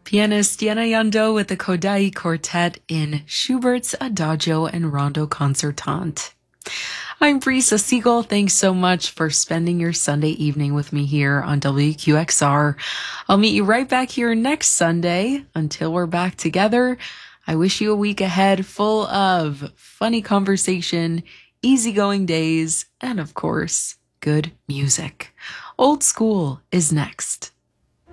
Pianist Diana Yando with the Kodai Quartet in Schubert's Adagio and Rondo Concertante. I'm Brisa Siegel. Thanks so much for spending your Sunday evening with me here on WQXR. I'll meet you right back here next Sunday. Until we're back together, I wish you a week ahead full of funny conversation, easygoing days, and of course, good music. Old School is next.